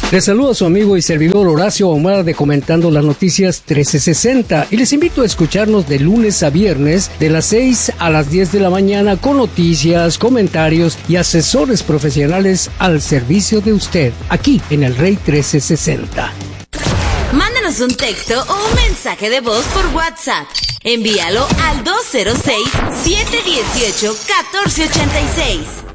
Les saluda a su amigo y servidor Horacio Ahumada de Comentando las Noticias 1360 y les invito a escucharnos de lunes a viernes de las 6 a las 10 de la mañana con noticias, comentarios y asesores profesionales al servicio de usted, aquí en el Rey 1360. Mándanos un texto o un mensaje de voz por WhatsApp. Envíalo al 206-718-1486.